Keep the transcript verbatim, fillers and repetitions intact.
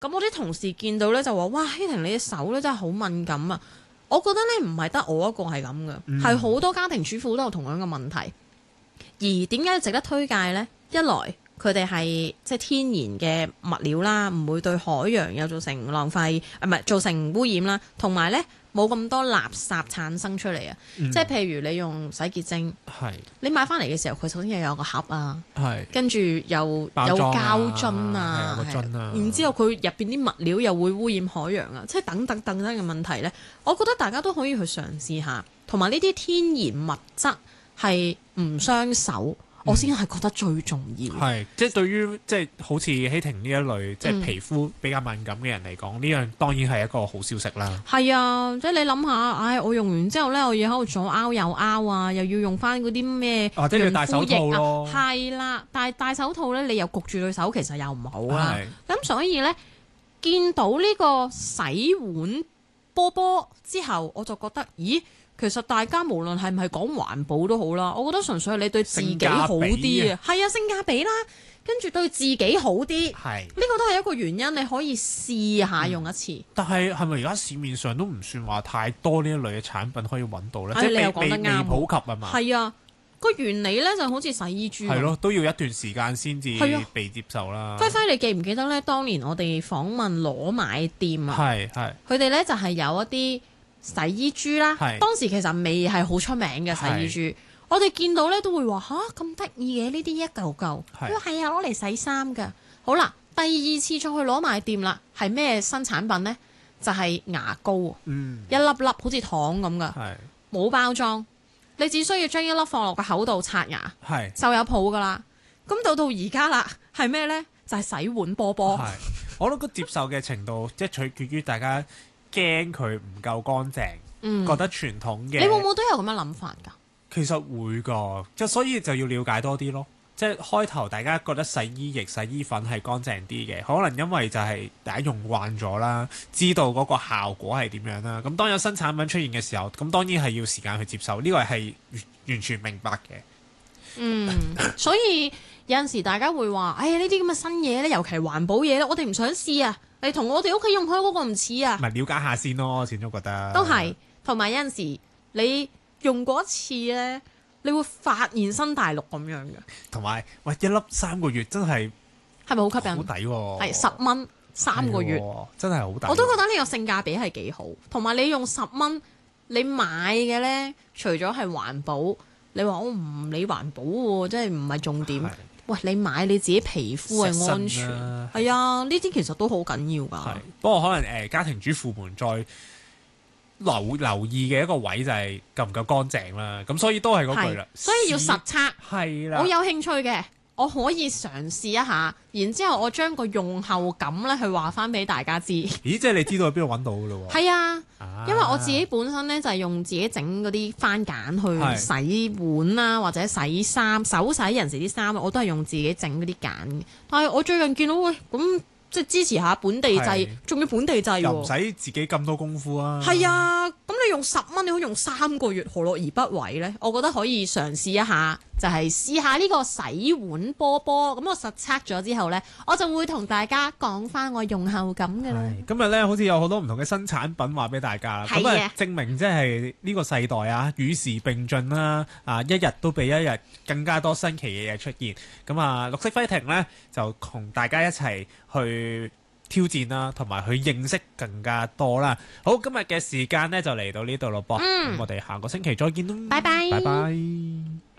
咁我啲同事見到咧就話：哇，希婷你嘅手咧真係好敏感啊！我覺得咧唔係得我一個係咁嘅，係好、嗯、多家庭主婦都有同樣嘅問題。而點解值得推介呢？一來佢哋係即係天然嘅物料啦，唔會對海洋有造成浪費，唔係造成污染啦。同埋呢，冇咁多垃圾產生出嚟啊！嗯、即係譬如你用洗潔精， 係你買翻嚟嘅時候，佢首先又有個盒啊， 係跟住又有膠樽啊， 個樽啊， 然之後佢入邊啲物料又會污染海洋啊，即係等等等等嘅問題呢，我覺得大家都可以去嘗試下，同埋呢啲天然物質係唔傷手。我先係覺得最重要。 係，即係對於即係好似希婷呢一類即係皮膚比較敏感嘅人嚟講，呢、嗯、樣當然係一個好消息啦。 係啊，即係你諗下，唉、哎，我用完之後咧，我要喺度左拗右拗啊，又要用翻嗰啲咩或者要戴手套咯。 係啦、啊，但係戴手套咧，你又焗住對手，其實又唔好啦。咁所以咧，見到呢個洗碗波波之後，我就覺得，咦？其實大家無論係唔係講環保都好啦，我覺得純粹係你對自己好啲啊，係啊，性價比啦，跟住對自己好啲，係呢個都係一個原因，你可以試下用一次。嗯、 但係係咪而家市面上都唔算話太多呢一類嘅產品可以揾到咧？哎、即係未未未普及啊嘛。係啊，個原理咧就好似洗衣珠， 係咯，都要一段時間先至被接受啦。 輝輝，你記唔記得咧？當年我哋訪問攞買店啊， 係係， 佢哋咧就係有一啲洗衣珠啦， 是當時其實未係好出名嘅洗衣珠，是我哋見到咧都會話吓，咁得意嘅呢啲一嚿嚿，佢話係啊，攞嚟洗衫㗎。好啦，第二次再去攞買店啦，係咩新產品呢？就係、是、牙膏，嗯、一粒粒好似糖咁㗎，冇是包裝，你只需要將一粒放落個口度刷牙，是就有泡㗎啦。咁到到而家啦，係咩呢？就係、是、洗碗波波。 我覺得個接受嘅程度即係取決於大家。驚佢唔夠乾淨，嗯、覺得傳統嘅。 你會唔會都有咁樣諗法㗎？ 其實會㗎，即係所以就要了解多啲咯。即係開頭大家覺得洗衣液、洗衣粉係乾淨啲嘅，可能因為就係大家用慣咗啦，知道嗰個效果係點樣啦。咁當有新產品出現嘅時候，咁當然係要時間去接受。呢個係完全明白嘅。 嗯，所以有陣時大家會話：哎呀，呢啲咁嘅新嘢咧，尤其係環保嘢咧，我哋唔想試啊！你同我哋屋企用開嗰個唔似啊！ 咪了解下先咯，始終覺得都係。同埋有陣時你用過一次咧，你會發現新大陸咁樣嘅。 同埋喂，一粒三個月真係係咪好吸引？ 好抵喎！ 係十蚊三個月， 真係好抵。 我都覺得呢個性價比係幾好。同埋你用十蚊，你買嘅咧，除咗係環保，你話我唔理環保喎，真係唔係重點。喂，你買你自己皮膚係安全，係啊，呢啲其實都好緊要噶。 不過可能誒、呃、家庭主婦們再留留意嘅一個位就係夠唔夠乾淨啦。咁所以都係嗰句啦， 所以要實測。係啦，我有興趣嘅，我可以嘗試一下，然之後我將個用後感咧去話翻俾大家知。 咦，即係你知道喺邊度揾到噶咯？ 係啊。因為我自己本身咧就係用自己整嗰啲番梘去洗碗啦，或者洗衫、手洗人士啲衫，我都係用自己整嗰啲梘。但係我最近見到喂，咁即係支持下本地製，仲要本地製， 又唔使自己咁多功夫啊。 係啊，咁你用十蚊，你可以用三個月，何樂而不為呢？我覺得可以嘗試一下，就係試下呢個洗碗波波。咁我實測咗之後呢，我就會同大家講翻我用後感嘅啦。 今日呢，好似有好多唔同嘅新產品話俾大家啦，咁啊證明即係呢個世代啊與時並進啦，啊一日都比一日更加多新奇嘅嘢出現。咁啊綠色輝婷呢，就同大家一齊去挑戰啦，同埋去認識更加多啦。好，今日嘅時間呢，就嚟到呢度咯噃。嗯，咁我哋下個星期再見啦。 拜拜。 拜拜。